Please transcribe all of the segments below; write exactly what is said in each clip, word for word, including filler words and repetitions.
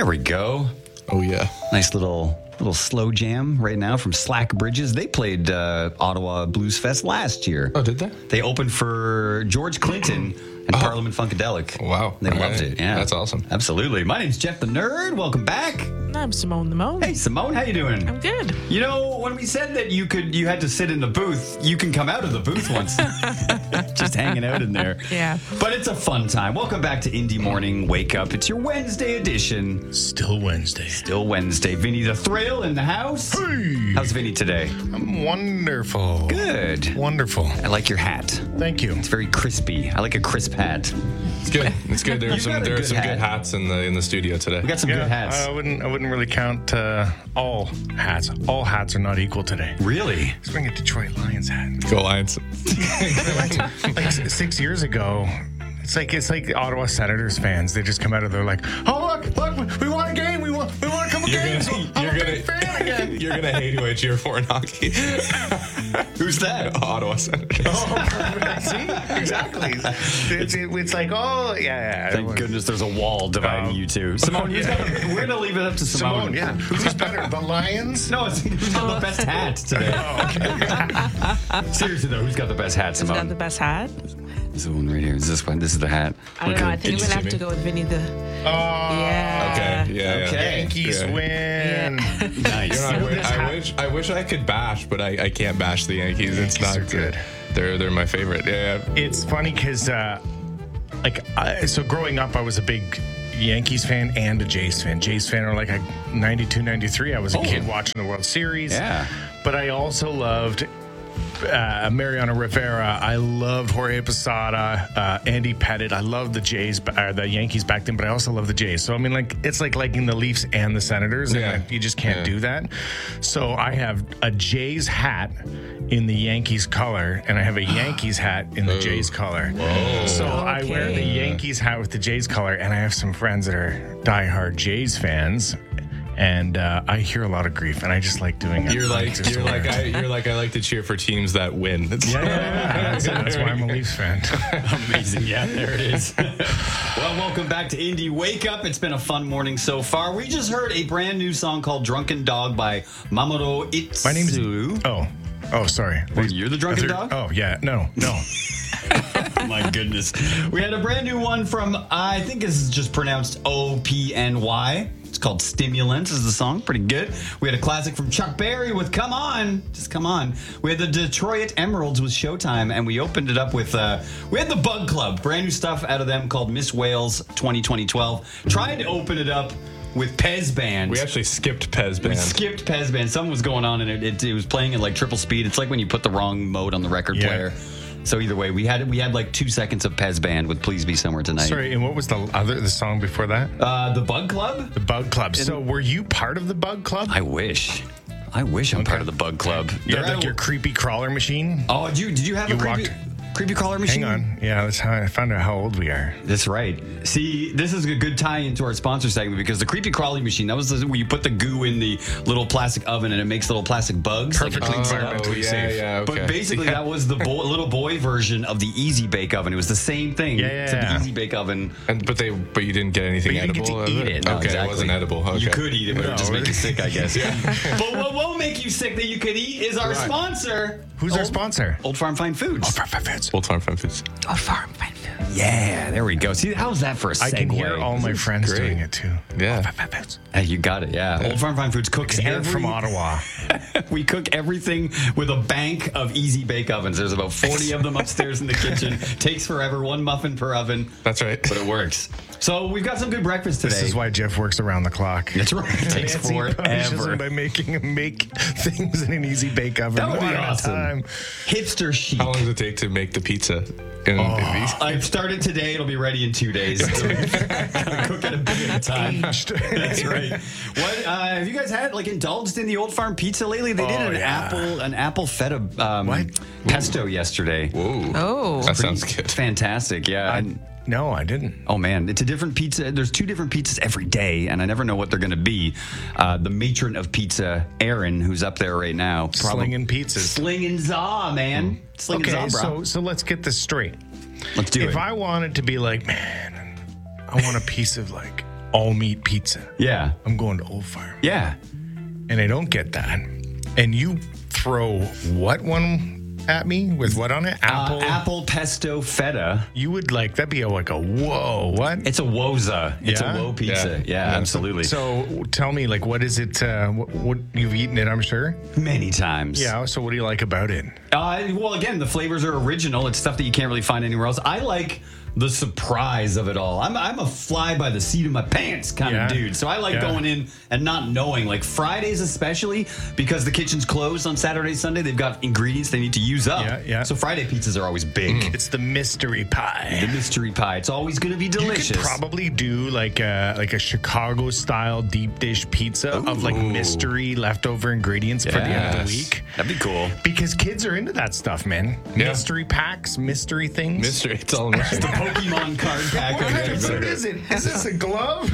There we go. Oh, yeah. Nice little little slow jam right now from Slack Bridges. They played uh, Ottawa Blues Fest last year. Oh, did they? They opened for George Clinton and Oh. Parliament Funkadelic. Wow. They All loved right. it. Yeah. That's awesome. Absolutely. My name's Jeff the Nerd. Welcome back. I'm Simone the Moan. Hey, Simone, how you doing? I'm good. You know, when we said that you could, you had to sit in the booth, you can come out of the booth once. Just hanging out in there. Yeah. But it's a fun time. Welcome back to Indie Morning Wake Up. It's your Wednesday edition. Still Wednesday. Still Wednesday. Vinny the Thrill in the house. Hey. How's Vinny today? I'm wonderful. Good. Wonderful. I like your hat. Thank you. It's very crispy. I like a crisp hat. It's good. It's good. There are You some got a there are good some hat. good hats in the in the studio today. We got some Yeah, good hats. I wouldn't. I wouldn't really count uh, all hats. All hats are not equal today. Really? Let's bring a Detroit Lions hat. Go Lions. like s- six years ago, it's like it's like Ottawa Senators fans. They just come out of there like, oh look, look, we won a game. We won. We won a couple You're games. gonna I'm you're a gonna big fan again. you're gonna hate who I cheer for in hockey. Who's that? Ottawa Senators. Oh, see, exactly. It's, it, it's like, oh yeah, yeah. Thank goodness there's a wall dividing Um, you two. Simone, who's got the- we're going to leave it up to Simone. Simone, yeah. Who's better, the Lions? No, it's, who's got the best hat today? Seriously, though, who's got the best hat, Who's got Simone? the best hat? This one right here. Is this one? This is the hat. I don't Look know. at I it. think Did we're you gonna have see to me? go with Vinny the. Oh, Yeah. Okay. Yeah. Okay. Yeah. Yankees Yeah. win. Nice. You know, I, So wish, this I hat- wish I wish I could bash, but I, I can't bash the Yankees. It's Yankees not are good. They're they're my favorite. Yeah. yeah. It's funny because, uh, like, I, so growing up, I was a big Yankees fan and a Jays fan. Jays fan are like a ninety-two, ninety-three. I was a Oh. kid watching the World Series. Yeah. But I also loved uh, Mariano Rivera. I loved Jorge Posada, uh, Andy Pettit. I loved the Jays, uh, the Yankees back then, but I also love the Jays. So I mean, like, it's like liking the Leafs and the Senators, Yeah. and you just can't Yeah. do that. So I have a Jays hat in the Yankees color, and I have a Yankees hat in the Jays color. So I wear the Okay. Yankees hat with the Jays color, and I have some friends that are diehard Jays fans. And uh, I hear a lot of grief, and I just like doing it. You're like Just you're wear like it. I you're like I like to cheer for teams that win. It's- Yeah, yeah, yeah. That's, that's why I'm a Leafs fan. Amazing. Yeah, there it is. Well, welcome back to Indie Wake Up. It's been a fun morning so far. We just heard a brand new song called Drunken Dog by Mamoru Itsu. My name is. Oh, oh, sorry. Wait, you're the drunken Is there- dog? Oh, yeah. No, no. My goodness. We had a brand new one from, I think this is just pronounced O P N Y. It's called Stimulants is the song. Pretty good. We had a classic from Chuck Berry with Come On. Just Come On. We had the Detroit Emeralds with Showtime, and we opened it up with, uh, we had the Bug Club. Brand new stuff out of them called Miss Wales twenty twelve. Tried to open it up with Pez Band. We actually skipped Pez We Band. skipped Pez Band. Something was going on, and it, it, it was playing at like triple speed. It's like when you put the wrong mode on the record Yeah. player. So either way, we had we had like two seconds of Pez Band with "Please Be Somewhere Tonight." Sorry, and what was the other the song before that? Uh, the Bug Club. The Bug Club. So were you part of the Bug Club? I wish, I wish I'm part of the Bug Club. You They're had like at- your creepy crawler machine? oh, did you did you have You a creepy, walked- creepy crawler machine? Hang on. Yeah, that's how I found out how old we are. That's right. See, this is a good tie into our sponsor segment because the creepy crawly machine, that was the, where you put the goo in the little plastic oven and it makes little plastic bugs. like it Perfectly cleans it up. environmentally Oh, yeah, safe. yeah, okay. But basically, that was the boy, little boy version of the Easy Bake Oven. It was the same thing, Yeah, yeah, except yeah. the Easy Bake Oven. And but they but you didn't get anything But you didn't edible. get to out of eat it. No, okay, exactly. it wasn't edible. Okay. You could eat it, but it would just No. make you sick, I guess. But what won't make you sick that you could eat is our Right. sponsor. Who's our Old- sponsor? Old Farm Fine Foods. Old Farm Fun Foods. Old Farm Fine Food. Yeah, there we go. See, how's that for a segue? I can hear all my friends great. doing it too. Yeah. Hey, you got it, yeah. Old Farm Fine Foods cooks Here every, from Ottawa. we cook everything with a bank of Easy Bake Ovens. There's about forty of them upstairs in the kitchen. Takes forever, one muffin per oven, That's right. but it works. So we've got some good breakfast today. This is why Jeff works around the clock. That's right. It takes Nancy punishes forever. him by making him make things in an easy bake oven. That would be One at a awesome. time. Hipster chic. How long does it take to make the pizza? In, Oh. in these? I've started today. It'll be ready in two days. Gotta cook it a bit at a time. Aged. That's right. What uh, have you guys had? Like indulged in the Old Farm pizza lately? They did Oh, an yeah. apple, an apple feta um, What? pesto yesterday. Whoa. Oh. That sounds good. Fantastic. Yeah. And, No, I didn't. oh man, it's a different pizza. There's two different pizzas every day, and I never know what they're going to be. Uh, the matron of pizza, Erin, who's up there right now, Slinging pizzas. slinging za, man, slinging Okay, za, bro. so so let's get this straight. Let's do if it. I wanted to be like, man, I want a piece of like all meat pizza. Yeah. I'm going to Old Farm. Yeah. And I don't get that. And you throw what one at me with what on it? Apple. Uh, apple pesto feta. You would like that'd be a, like a whoa. What? It's a woza. It's Yeah? a whoa pizza. Yeah, Yeah. Yeah. absolutely. So tell me, like, what is it? Uh, what, what you've eaten it? I'm sure. Many times. Yeah. So what do you like about it? Uh, well, again, the flavors are original. It's stuff that you can't really find anywhere else. I like the surprise of it all. I'm, I'm a fly by the seat of my pants kind Yeah. of dude. So I like Yeah. going in and not knowing. Like Fridays especially, because the kitchen's closed on Saturday, Sunday. They've got ingredients they need to use up. Yeah, yeah. So Friday pizzas are always big. It's the mystery pie. The mystery pie. It's always going to be You delicious. could probably do like a like a Chicago style deep dish pizza of like Ooh. mystery leftover ingredients for the end of the Yes. week. That'd be cool. Because kids are into that stuff, man. Yeah. Mystery packs, mystery things. Mystery. It's all mystery. The Pokemon card pack. What, of pizza. what is it? Is this a glove?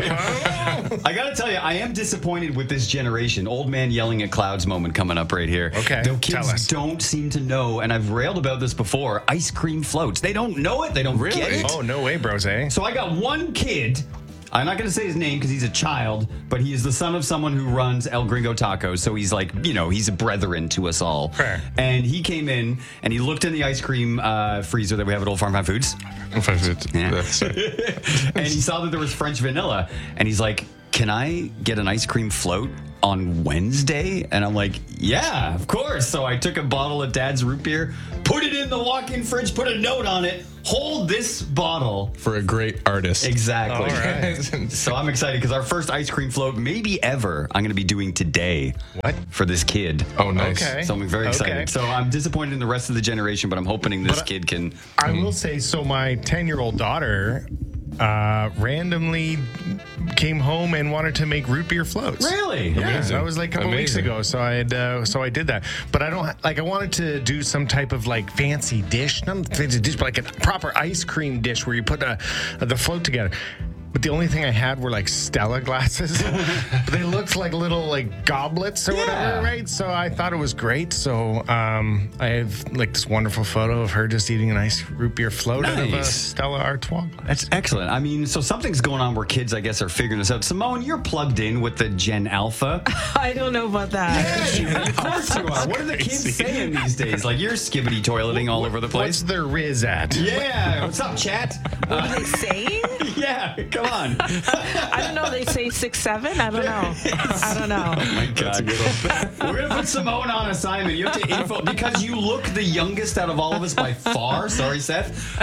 I don't know. I gotta tell you, I am disappointed with this generation. Old man yelling at clouds moment coming up right here. Okay, the tell kids us. don't seem to know, and I've railed about this before. Ice cream floats. They don't know it. They don't Really? get it. Oh, no way, bros, eh? So I got one kid. I'm not going to say his name because he's a child, but he is the son of someone who runs El Gringo Tacos. So he's like, you know, he's a brethren to us all. Fair. And he came in and he looked in the ice cream uh, freezer that we have at Old Farm Fine Foods. Yeah. Uh, sorry. And he saw that there was French vanilla, and he's like, "Can I get an ice cream float on Wednesday?" And I'm like, "Yeah, of course." So I took a bottle of Dad's root beer, put it in the walk-in fridge, put a note on it, hold this bottle. For a great artist. Exactly. All right. So I'm excited because our first ice cream float, maybe ever, I'm going to be doing today. What? For this kid. Oh, nice. Okay. So I'm very excited. Okay. So I'm disappointed in the rest of the generation, but I'm hoping this But I- kid can. I will say, so my ten-year-old daughter uh, randomly came home and wanted to make root beer floats. Really? Yeah, Amazing. that was like a couple weeks Amazing. ago. So I had, uh, so I did that. But I don't ha- like. I wanted to do some type of like fancy dish, not a fancy dish, but like a proper ice cream dish where you put uh, the float together. But the only thing I had were like Stella glasses. But they looked like little like goblets or Yeah. whatever, right? So I thought it was great. So um, I have like this wonderful photo of her just eating a nice root beer float out of a Nice. Stella Artois. That's excellent. I mean, so something's going on where kids, I guess, are figuring this out. Simone, you're plugged in with the Gen Alpha. I don't know about that. Yeah, of course you are. What are the kids saying these days? Like, you're skibbity toileting all over the What's place. their Riz at? Yeah. What's up, chat? What are they saying? Yeah, come on. I don't know. They say six, seven. I don't know. I don't know. Oh my God. We're going to put Simone on assignment. You have to info, because you look the youngest out of all of us by far. Sorry, Seth.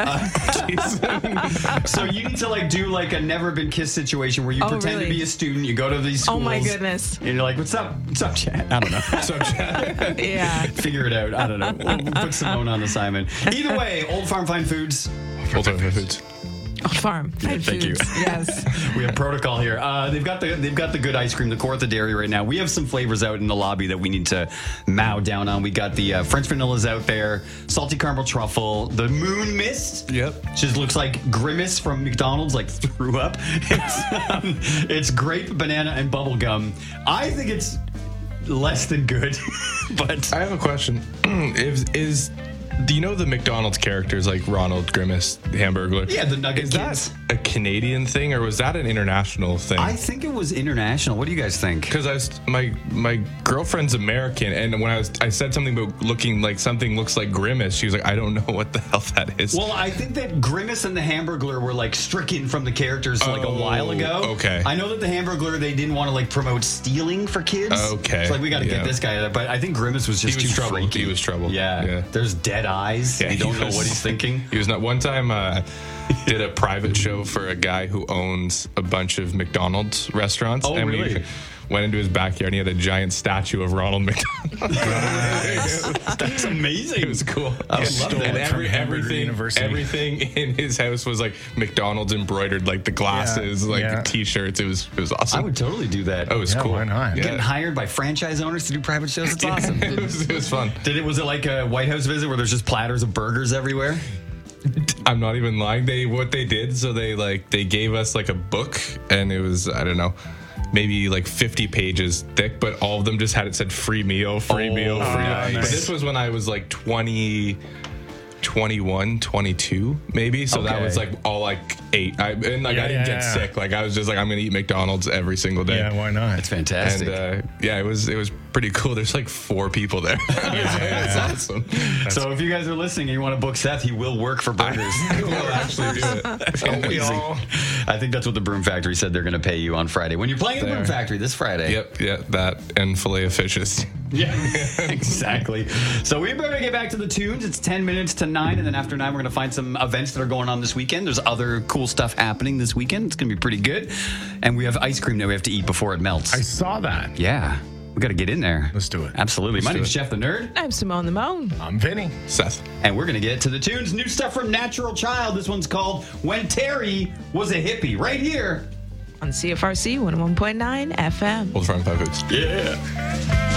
Uh, so you need to like do like a never been kissed situation where you Oh, pretend to really? be a student. You go to these schools. Oh my goodness. And you're like, what's up? What's up, chat? I don't know. What's up, chat? Yeah. Figure it out. I don't know. We'll, we'll put Simone on assignment. Either way, Old Farm Fine Foods. Old Farm Foods. Old Farm. Fine Thank you. Foods. Yes. We have protocol here. Uh, they've got the they've got the good ice cream, the Cortha Dairy right now. We have some flavors out in the lobby that we need to mow down on. We got the uh, French vanilla's out there, salty caramel truffle, the moon mist. Yep. Just looks like Grimace from McDonald's, like threw up. It's, um, it's grape, banana, and bubble gum. I think it's less than good, but I have a question. is, is do you know the McDonald's characters like Ronald, Grimace, Hamburglar? yeah, the Nugget Is Kids. that a Canadian thing or was that an international thing? I think it was international. What do you guys think? Because I was my my girlfriend's American, and when I was I said something about looking like something looks like Grimace, she was like, I don't know what the hell that is. Well, I think that Grimace and the Hamburglar were like stricken from the characters like a while ago. Oh, okay. I know that the Hamburglar, they didn't want to like promote stealing for kids. Okay, It's like we got to yeah. get this guy. But I think Grimace was just He was too trouble. freaky. He was trouble. Yeah. Yeah. There's dead eyes. Yeah, you don't he know was- what he's thinking. He was not one time. Uh, did a private show for a guy who owns a bunch of McDonald's restaurants. Oh, and really? we went into his backyard and he had a giant statue of Ronald McDonald. That's amazing. It was cool. I would Stole love And that. it from every, Hamburger everything, University. everything in his house was like McDonald's embroidered, like the glasses, Yeah, like yeah. the t-shirts. It was it was I awesome. would totally do that. Oh, it was Yeah, cool. why not? Yeah. Getting hired by franchise owners to do private shows. It's awesome. it, was, it was fun. Did it? Was it like a White House visit where there's just platters of burgers everywhere? I'm not even lying. They what they did, so they like they gave us like a book, and it was I don't know, maybe like fifty pages thick, but all of them just had it said free meal, free Oh, meal, free. nice. But this was when I was like twenty. twenty-one, twenty-two, maybe. So that Okay. was like all like eight. I, and like Yeah, I didn't yeah, get yeah. sick. Like I was just like, I'm going to eat McDonald's every single day. Yeah, why not? That's fantastic. And uh, yeah, it was it was pretty cool. There's like four people there. It's awesome. so if you guys are listening and you want to book Seth, he will work for burgers. I will actually do it. Amazing. I think that's what the Broom Factory said they're going to pay you on Friday when you're playing the Broom There. Factory this Friday. Yep, yeah, that and filet of fishes. Yeah, exactly. So we better get back to the tunes. It's ten minutes to nine, and then after nine, we're going to find some events that are going on this weekend. There's other cool stuff happening this weekend. It's going to be pretty good. And we have ice cream that we have to eat before it melts. I saw that. Yeah, we got to get in there. Let's do it. Absolutely. My do name's it. Jeff the Nerd, I'm Simone the Moan. I'm Vinny. Seth. and we're going to get to the tunes. New stuff from Natural Child. This one's called When Terry Was a Hippie, right here. On C F R C one oh one point nine F M. Old Front Five Foods. Yeah.